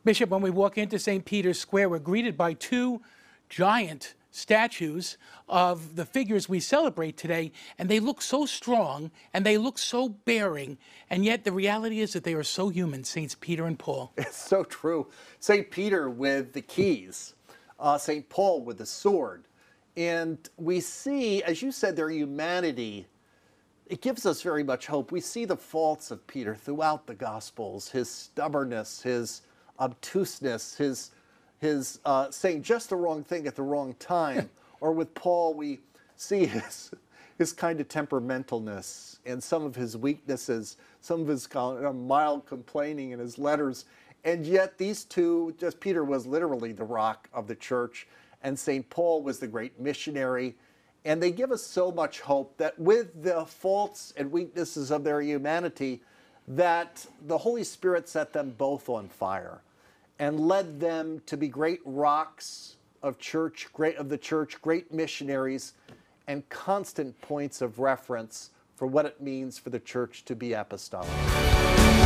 Bishop, when we walk into St. Peter's Square, we're greeted by two giant statues of the figures we celebrate today, and they look so strong and they look so bearing, and yet the reality is that they are so human, Saints Peter and Paul. It's so true. St. Peter with the keys, St. Paul with the sword. And we see, as you said, their humanity. It gives us very much hope. We see the faults of Peter throughout the Gospels, his stubbornness, his obtuseness, his saying just the wrong thing at the wrong time. Or with Paul, we see his kind of temperamentalness and some of his weaknesses, some of his mild complaining in his letters. And yet these two, just Peter was literally the rock of the church, and St. Paul was the great missionary. And they give us so much hope that with the faults and weaknesses of their humanity, that the Holy Spirit set them both on fire and led them to be great rocks of the church, great missionaries, and constant points of reference for what it means for the church to be apostolic.